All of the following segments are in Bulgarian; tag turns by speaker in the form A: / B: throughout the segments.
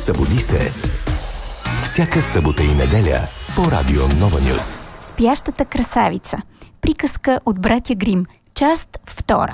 A: Събуди се. Всяка събота и неделя по Радио Нова Нюз.
B: Спящата красавица. Приказка от братя Грим. Част 2.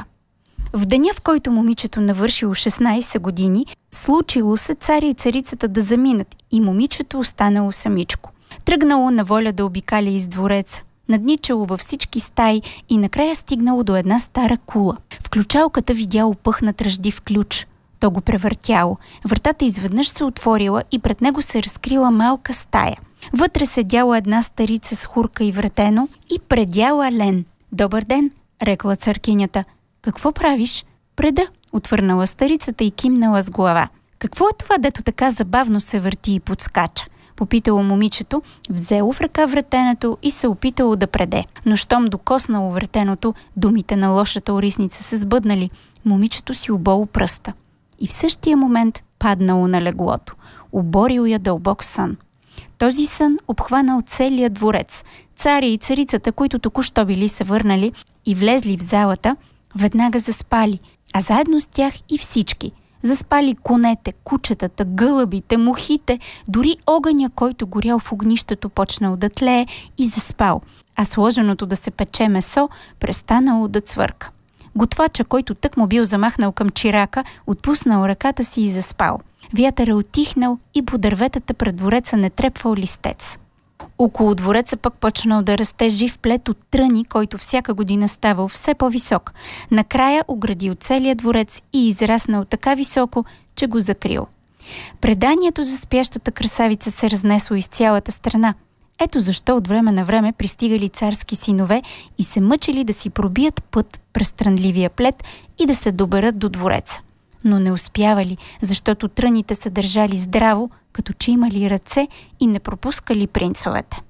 B: В деня, в който момичето навършило 16 години, случило се царя и царицата да заминат и момичето останало самичко. Тръгнало на воля да обикаля из двореца. Надничало във всички стаи и накрая стигнало до една стара кула. В ключалката видяло пъхнат ръждив ключ. То го превъртяло. Вратата изведнъж се отворила и пред него се разкрила малка стая. Вътре седяла една старица с хурка и вратено и предяла лен. «Добър ден!» рекла царкинята. «Какво правиш?» «Преда!» отвърнала старицата и кимнала с глава. «Какво е това, дето така забавно се върти и подскача?» попитало момичето, взело в ръка вратеното и се опитало да преде. Но щом докоснало вратеното, думите на лошата орисница се сбъднали. Момичето си оболо пръста. И в същия момент паднало на леглото. Оборил я дълбок сън. Този сън обхванал целия дворец. Царя и царицата, които току-що били се върнали и влезли в залата, веднага заспали, а заедно с тях и всички. Заспали конете, кучетата, гълъбите, мухите, дори огъня, който горял в огнището, почнал да тлее и заспал, а сложеното да се пече месо престанало да цвърка. Готвача, който тък му бил замахнал към чирака, отпуснал ръката си и заспал. Вятъра отихнал и по дърветата пред двореца не трепвал листец. Около двореца пък почнал да расте жив плет от тръни, който всяка година ставал все по-висок. Накрая оградил целия дворец и израснал така високо, че го закрил. Преданието за спящата красавица се разнесло из цялата страна. Ето защо от време на време пристигали царски синове и се мъчили да си пробият път през трънливия плет и да се доберат до двореца. Но не успявали, защото тръните се държали здраво, като че имали ръце и не пропускали принцовете.